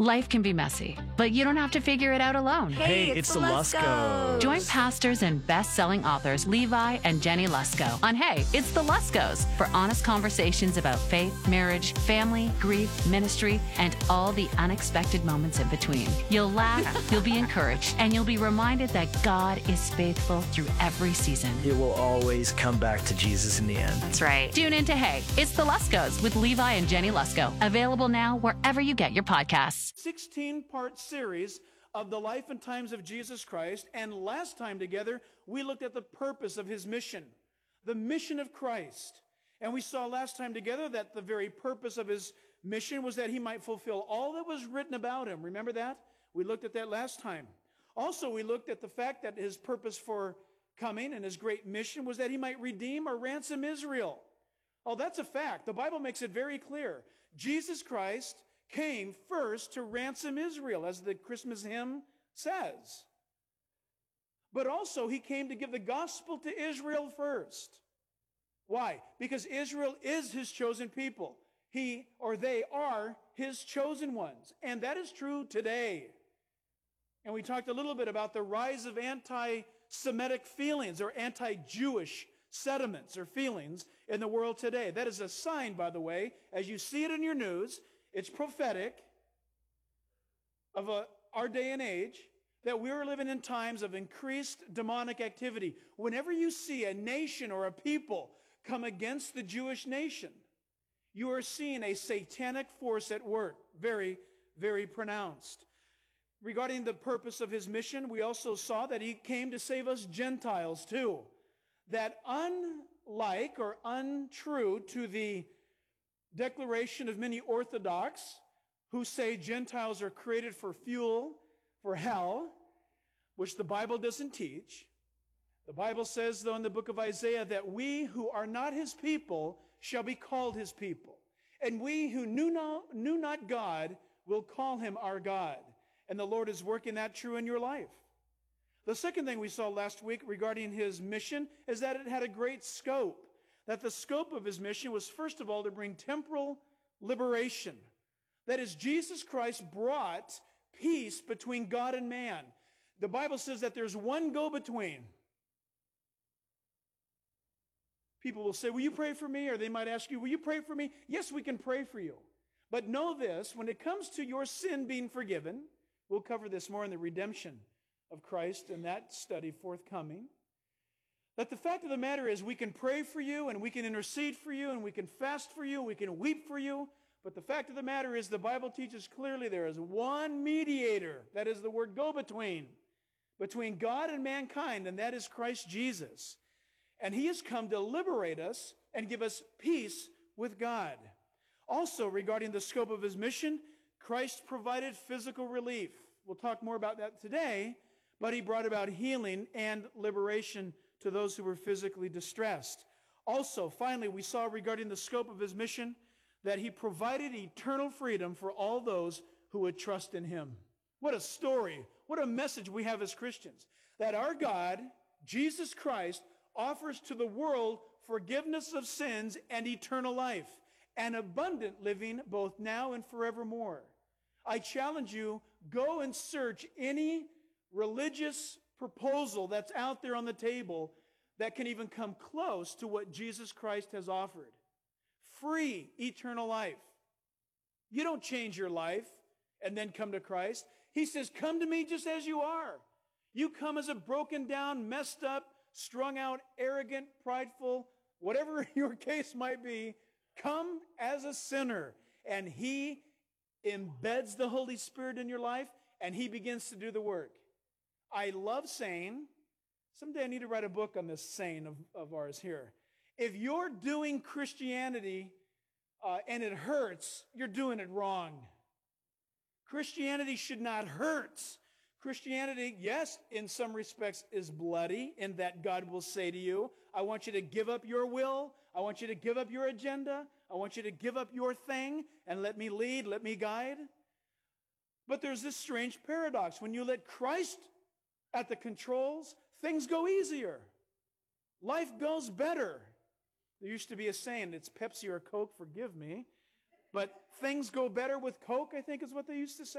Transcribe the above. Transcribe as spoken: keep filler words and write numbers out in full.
Life can be messy, but you don't have to figure it out alone. Hey, Hey, it's, it's the the Luskos. Join pastors and best-selling authors Levi and Jenny Lusko on Hey, It's the Luskos for honest conversations about faith, marriage, family, grief, ministry, and all the unexpected moments in between. You'll laugh, you'll be encouraged, and you'll be reminded that God is faithful through every season. It will always come back to Jesus in the end. That's right. Tune in to Hey, It's the Luskos with Levi and Jenny Lusko. Available now wherever you get your podcasts. sixteen-part series of the life and times of Jesus Christ. And last time together, we looked at the purpose of his mission, the mission of Christ. And we saw last time together that the very purpose of his mission was that he might fulfill all that was written about him. Remember that? We looked at that last time. Also, we looked at the fact that his purpose for coming and his great mission was that he might redeem or ransom Israel. Oh, that's a fact. The Bible makes it very clear. Jesus Christ came first to ransom Israel, as the Christmas hymn says. But also, he came to give the gospel to Israel first. Why? Because Israel is his chosen people. He or they are his chosen ones. And that is true today. And we talked a little bit about the rise of anti-Semitic feelings or anti-Jewish sentiments or feelings in the world today. That is a sign, by the way, as you see it in your news, it's prophetic of a, our day and age that we're living in times of increased demonic activity. Whenever you see a nation or a people come against the Jewish nation, you are seeing a satanic force at work, very, very pronounced. Regarding the purpose of his mission, we also saw that he came to save us Gentiles too. That unlike or untrue to the declaration of many Orthodox who say Gentiles are created for fuel for hell, which the Bible doesn't teach. The Bible says, though, in the book of Isaiah, that we who are not his people shall be called his people. And we who knew not, knew not God will call him our God. And the Lord is working that true in your life. The second thing we saw last week regarding his mission is that it had a great scope. That the scope of his mission was, first of all, to bring temporal liberation. That is, Jesus Christ brought peace between God and man. The Bible says that there's one go-between. People will say, will you pray for me? Or they might ask you, will you pray for me? Yes, we can pray for you. But know this, when it comes to your sin being forgiven, we'll cover this more in the redemption of Christ in that study forthcoming. That the fact of the matter is we can pray for you and we can intercede for you and we can fast for you and we can weep for you. But the fact of the matter is the Bible teaches clearly there is one mediator, that is the word go-between, between God and mankind, and that is Christ Jesus. And he has come to liberate us and give us peace with God. Also, regarding the scope of his mission, Christ provided physical relief. We'll talk more about that today, but he brought about healing and liberation to those who were physically distressed. Also, finally, we saw regarding the scope of his mission that he provided eternal freedom for all those who would trust in him. What a story. What a message we have as Christians. That our God, Jesus Christ, offers to the world forgiveness of sins and eternal life, and abundant living both now and forevermore. I challenge you, go and search any religious proposal that's out there on the table that can even come close to what Jesus Christ has offered. Free eternal life. You don't change your life and then come to Christ. He says, come to me just as you are. You come as a broken down, messed up, strung out, arrogant, prideful, whatever your case might be, come as a sinner. And he embeds the Holy Spirit in your life and he begins to do the work. I love saying, someday I need to write a book on this saying of, of ours here. If you're doing Christianity uh, and it hurts, you're doing it wrong. Christianity should not hurt. Christianity, yes, in some respects is bloody in that God will say to you, I want you to give up your will. I want you to give up your agenda. I want you to give up your thing and let me lead, let me guide. But there's this strange paradox. When you let Christ at the controls, things go easier. Life goes better. There used to be a saying, it's Pepsi or Coke, forgive me. But things go better with Coke, I think is what they used to say.